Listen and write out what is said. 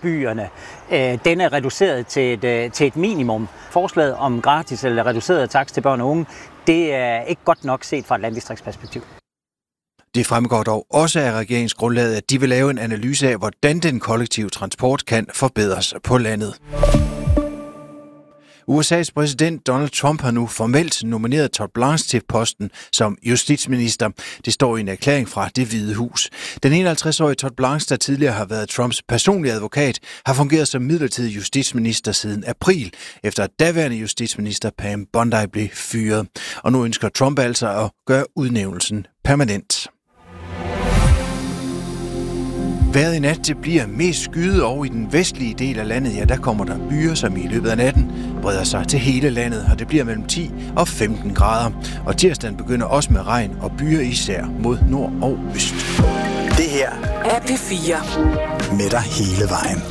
byerne, den er reduceret til et minimum. Forslaget om gratis eller reduceret takst til børn og unge, det er ikke godt nok set fra et landdistriktsperspektiv. Det fremgår dog også af regeringsgrundlaget, at de vil lave en analyse af, hvordan den kollektive transport kan forbedres på landet. USA's præsident Donald Trump har nu formelt nomineret Todd Blanche til posten som justitsminister. Det står i en erklæring fra Det Hvide Hus. Den 51-årige Todd Blanche, der tidligere har været Trumps personlige advokat, har fungeret som midlertidig justitsminister siden april, efter at daværende justitsminister Pam Bondi blev fyret. Og nu ønsker Trump altså at gøre udnævnelsen permanent. Vejret i nat, det bliver mest skyet, og i den vestlige del af landet, ja, der kommer der byger, som i løbet af natten breder sig til hele landet, og det bliver mellem 10 og 15 grader. Og tirsdagen begynder også med regn og byger især mod nord og øst. Det her er P4 med dig hele vejen.